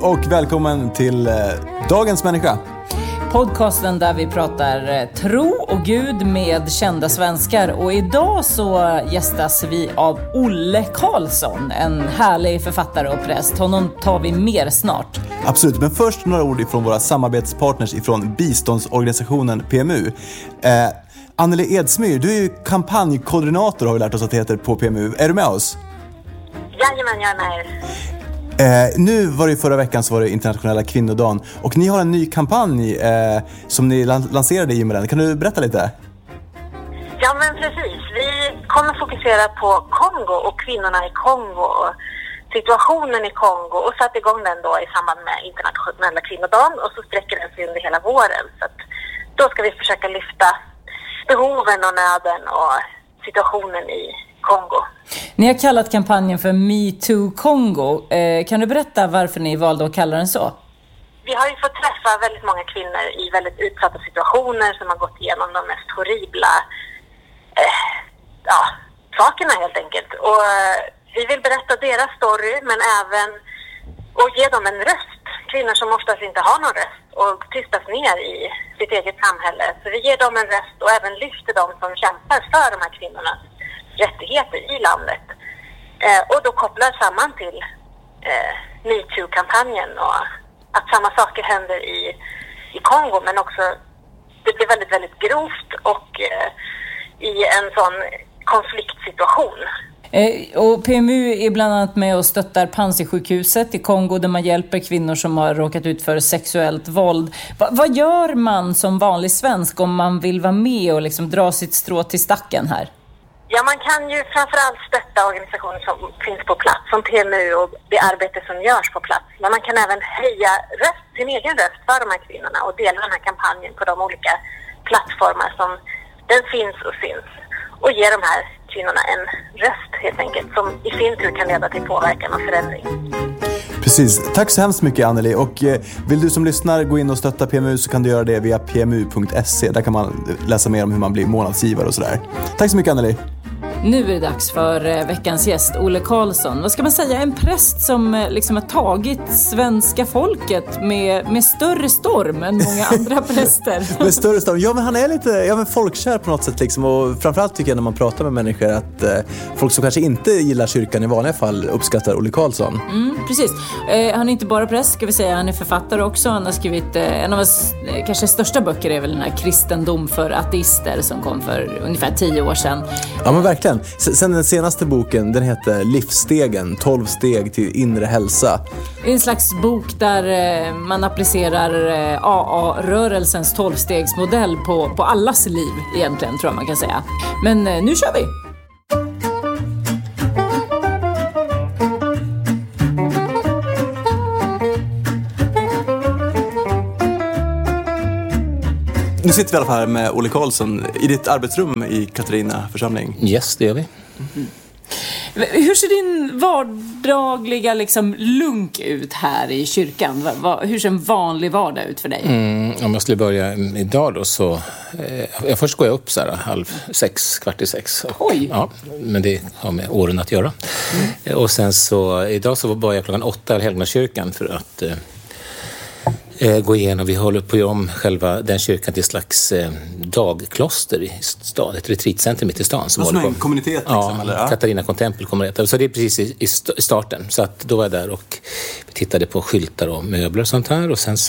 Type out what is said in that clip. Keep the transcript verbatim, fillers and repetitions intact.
Och välkommen till eh, Dagens Människa. Podcasten där vi pratar eh, tro och Gud med kända svenskar. Och idag så gästas vi av Olle Karlsson, en härlig författare och präst. Honom tar vi mer snart. Absolut, men först några ord ifrån våra samarbetspartners ifrån biståndsorganisationen P M U. Eh, Anneli Edsmyr, du är ju kampanjkoordinator har vi lärt oss att det heter på P M U. Är du med oss? Jajamän, jag är med. Eh, nu var det förra veckan så var det internationella kvinnodagen och ni har en ny kampanj eh, som ni lanserade i och med den. Kan du berätta lite? Ja men precis, vi kommer fokusera på Kongo och kvinnorna i Kongo och situationen i Kongo och satte igång den då i samband med internationella kvinnodagen och så sträcker den sig under hela våren. Så att då ska vi försöka lyfta behoven och nöden och situationen i Kongo. Ni har kallat kampanjen för Me Too Kongo. Eh, kan du berätta varför ni valde att kalla den så? Vi har ju fått träffa väldigt många kvinnor i väldigt utsatta situationer som har gått igenom de mest horribla eh, ja, sakerna helt enkelt. Och eh, vi vill berätta deras story men även och ge dem en röst. Kvinnor som oftast inte har någon röst och tystas ner i sitt eget samhälle. Så vi ger dem en röst och även lyfter dem som kämpar för de här kvinnornas rättigheter i landet. Eh, och då kopplar samman till eh, MeToo-kampanjen och att samma saker händer i, i Kongo men också det blir väldigt, väldigt grovt och eh, i en sån konfliktsituation. Eh, och P M U är bland annat med och stöttar Panzisjukhuset i Kongo där man hjälper kvinnor som har råkat ut för sexuellt våld. Va, vad gör man som vanlig svensk om man vill vara med och liksom dra sitt strå till stacken här? Ja, man kan ju framförallt stötta organisationer som finns på plats, som P M U och det arbete som görs på plats. Men man kan även höja röst, sin egen röst för de här kvinnorna och dela den här kampanjen på de olika plattformar som den finns och syns. Och ge de här kvinnorna en röst helt enkelt som i sin tur kan leda till påverkan och förändring. Precis, tack så hemskt mycket Anneli och eh, vill du som lyssnar gå in och stötta P M U så kan du göra det via p m u punkt se. Där kan man läsa mer om hur man blir månadsgivare och sådär. Tack så mycket Anneli. Nu är det dags för eh, veckans gäst, Olle Karlsson. Vad ska man säga? En präst som eh, liksom har tagit svenska folket med, med större storm än många andra präster. Med större storm? Ja, men han är lite ja, men folkkär på något sätt. Liksom. Och framförallt tycker jag när man pratar med människor att eh, folk som kanske inte gillar kyrkan i vanliga fall uppskattar Olle Karlsson. Mm, precis. Eh, han är inte bara präst, ska vi säga. Han är författare också. Han har skrivit eh, en av hans eh, kanske största böcker är väl den här Kristendom för ateister som kom för ungefär tio år sedan. Ja, men verkligen. Sen den senaste boken, den heter Livsstegen, tolv steg till inre hälsa. En slags bok där man applicerar A A-rörelsens tolvstegsmodell på, på allas liv egentligen, tror jag man kan säga. Men nu kör vi! Nu sitter vi i alla fall här med Olle Karlsson i ditt arbetsrum i Katarina församling. Yes, det gör vi. Mm. Hur ser din vardagliga liksom, lunk ut här i kyrkan? Hur ser en vanlig vardag ut för dig? Mm, om jag skulle börja idag då så... Eh, först går jag upp så här halv sex, kvart i sex. Och, Oj! Ja, men det har med åren att göra. Mm. Och sen så... Idag så börjar jag klockan åtta i Helgnakyrkan för att... Eh, gå igenom. Vi håller på att göra om själva den kyrkan till slags eh, dagkloster i stan, ett retreatcenter mitt i stan. Som alltså håller en på. kommunitet liksom, ja, eller? Ja, Katarina Kontempel kommer att äta. Så det är precis i, i starten. Så att då var jag där och vi tittade på skyltar och möbler och sånt här. Och sen så